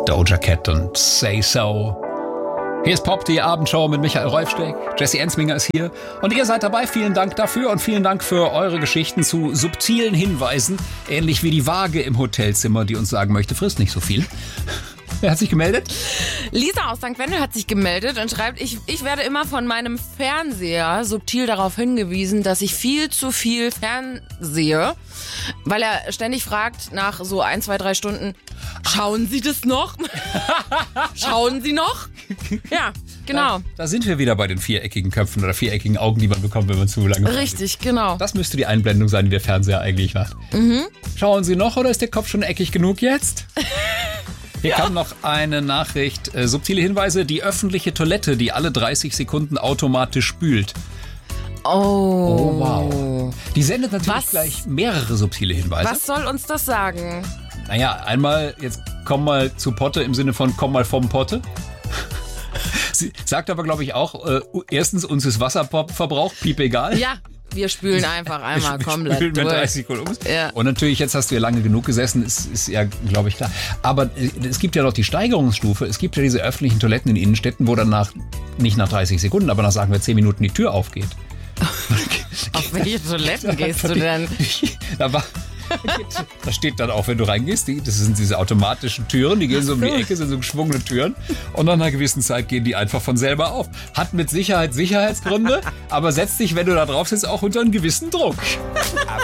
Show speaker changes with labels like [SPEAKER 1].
[SPEAKER 1] Doja Cat und Say So. Hier ist Pop, die Abendshow mit Michael Rolfsteck. Jesse Ensminger ist hier. Und ihr seid dabei. Vielen Dank dafür und vielen Dank für eure Geschichten zu subtilen Hinweisen. Ähnlich wie die Waage im Hotelzimmer, die uns sagen möchte, frisst nicht so viel. Wer hat sich gemeldet?
[SPEAKER 2] Lisa aus St. Wendel hat sich gemeldet und schreibt, ich werde immer von meinem Fernseher subtil darauf hingewiesen, dass ich viel zu viel fernsehe, weil er ständig fragt nach so 1, 2, 3 Stunden, schauen Sie das noch? Schauen Sie noch? Ja, genau.
[SPEAKER 1] Da sind wir wieder bei den viereckigen Köpfen oder viereckigen Augen, die man bekommt, wenn man zu lange
[SPEAKER 2] Richtig, genau.
[SPEAKER 1] Das müsste die Einblendung sein, die der Fernseher eigentlich macht. Schauen Sie noch oder ist der Kopf schon eckig genug jetzt? Hier kam noch eine Nachricht. Subtile Hinweise, die öffentliche Toilette, die alle 30 Sekunden automatisch spült.
[SPEAKER 2] Oh,
[SPEAKER 1] wow. Die sendet natürlich gleich mehrere subtile Hinweise.
[SPEAKER 2] Was soll uns das sagen?
[SPEAKER 1] Naja, einmal, jetzt komm mal zu Potte im Sinne von komm mal vom Potte. Sie sagt aber, glaube ich, auch, erstens, uns ist Wasserverbrauch, piep egal.
[SPEAKER 2] Ja. Wir spülen einfach einmal komplett
[SPEAKER 1] spülen mit
[SPEAKER 2] durch.
[SPEAKER 1] 30 Sekunden um.
[SPEAKER 2] Ja.
[SPEAKER 1] Und natürlich, jetzt hast du ja lange genug gesessen, ist ja, glaube ich, klar. Aber es gibt ja noch die Steigerungsstufe. Es gibt ja diese öffentlichen Toiletten in Innenstädten, wo dann nicht nach 30 Sekunden, aber nach, sagen wir, 10 Minuten die Tür aufgeht.
[SPEAKER 2] Auf welche Toiletten gehst du denn?
[SPEAKER 1] Da steht dann auch, wenn du reingehst, das sind diese automatischen Türen, die gehen so um die Ecke, sind so geschwungene Türen und nach einer gewissen Zeit gehen die einfach von selber auf. Hat mit Sicherheit Sicherheitsgründe, aber setzt dich, wenn du da drauf sitzt, auch unter einen gewissen Druck.